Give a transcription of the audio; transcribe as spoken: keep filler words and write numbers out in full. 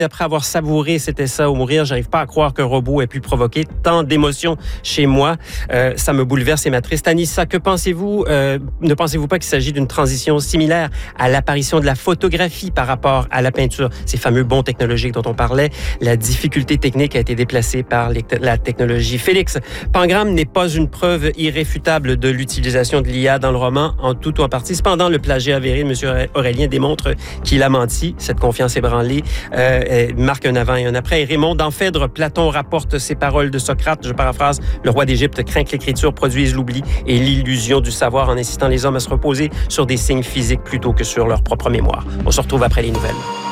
Après avoir savouré cet essai au mourir, j'arrive pas à croire qu'un robot ait pu provoquer tant d'émotions chez moi. Euh, ça me bouleverse et m'attriste. Anissa, que pensez-vous? Euh, ne pensez-vous pas qu'il s'agit d'une transition similaire à l'apparition de la photographie par rapport à la peinture? Ces fameux bons technologiques dont on parlait. La difficulté technique a été déplacée par les, la technologie. Félix, Pangram n'est pas une preuve irréfutable de l'utilisation de l'I A dans le roman, en tout ou en partie. Cependant, le plagiat avéré de M. Aurélien démontre qu'il a menti. Cette confiance ébranlée euh, marque un avant et un après. Et Raymond d'Amphèdre, Platon rapporte ces paroles de Socrate, je paraphrase, le roi d'Égypte craint que l'écriture produise l'oubli et l'illusion du savoir en incitant les hommes à se reposer sur des signes physiques plutôt que sur leur propre mémoire. On se retrouve après les nouvelles.